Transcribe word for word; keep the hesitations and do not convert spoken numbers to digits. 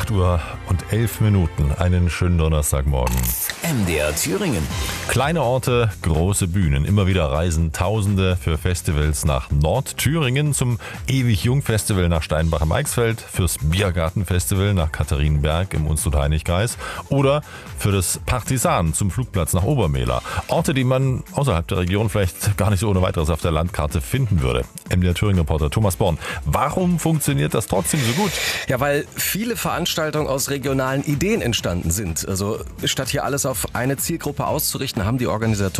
acht Uhr und elf Minuten. Einen schönen Donnerstagmorgen. M D R Thüringen. Kleine Orte, große Bühnen. Immer wieder reisen Tausende für Festivals nach Nordthüringen, zum Ewig-Jung-Festival nach Steinbach im Eichsfeld, fürs Biergarten-Festival nach Katharinenberg im Unstrut-Heinig-Kreis oder für das Partisan zum Flugplatz nach Obermehler. Orte, die man außerhalb der Region vielleicht gar nicht so ohne weiteres auf der Landkarte finden würde. M D R Thüringen-Reporter Thomas Born. Warum funktioniert das trotzdem so gut? Ja, weil viele Veranstaltungen aus regionalen Ideen entstanden sind. Also statt hier alles auf eine Zielgruppe auszurichten, haben die Organisatoren